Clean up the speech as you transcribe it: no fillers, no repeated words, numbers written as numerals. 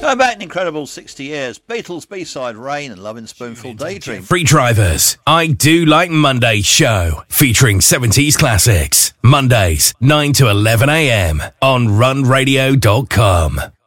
Going back an incredible 60 years, Beatles B-side Rain and Lovin' Spoonful Daydream. Free Drivers, I Do Like Monday show, featuring 70s classics. Mondays, 9 to 11 a.m. on runradio.com.